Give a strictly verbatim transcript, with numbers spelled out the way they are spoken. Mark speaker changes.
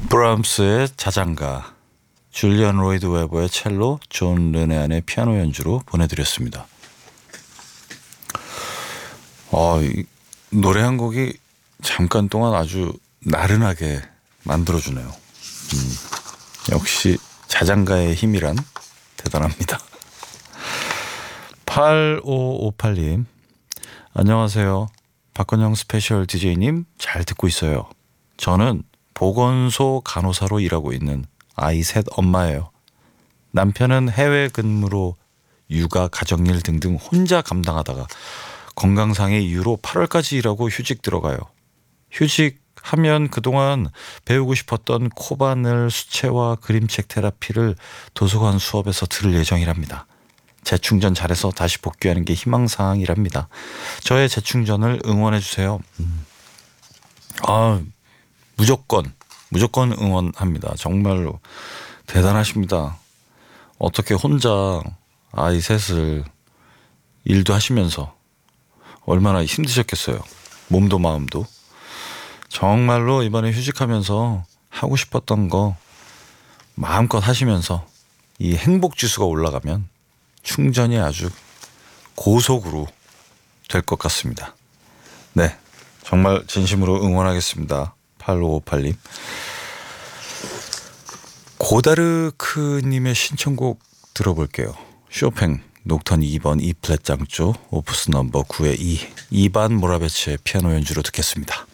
Speaker 1: 브람스의 자장가, 줄리안 로이드 웨버의 첼로, 존 르네안의 피아노 연주로 보내드렸습니다. 어, 이 노래 한 곡이 잠깐 동안 아주 나른하게 만들어주네요. 음, 역시 자장가의 힘이란 대단합니다. 팔오오팔 님 안녕하세요. 박건영 스페셜 디제이님 잘 듣고 있어요. 저는 보건소 간호사로 일하고 있는 아이 셋 엄마예요. 남편은 해외 근무로 육아, 가정일 등등 혼자 감당하다가 건강상의 이유로 팔월까지 일하고 휴직 들어가요. 휴직하면 그동안 배우고 싶었던 코바늘, 수채화, 그림책 테라피를 도서관 수업에서 들을 예정이랍니다. 재충전 잘해서 다시 복귀하는 게 희망사항이랍니다. 저의 재충전을 응원해 주세요. 음. 아, 무조건 무조건 응원합니다. 정말로 대단하십니다. 어떻게 혼자 아이 셋을 일도 하시면서 얼마나 힘드셨겠어요. 몸도 마음도. 정말로 이번에 휴직하면서 하고 싶었던 거 마음껏 하시면서 이 행복지수가 올라가면 충전이 아주 고속으로 될 것 같습니다. 네, 정말 진심으로 응원하겠습니다. 팔오오팔 님. 고다르크님의 신청곡 들어볼게요. 쇼팽 녹턴 이 번 E 플랫 장조 오프스 넘버 구의 이 이반 모라베츠의 피아노 연주로 듣겠습니다.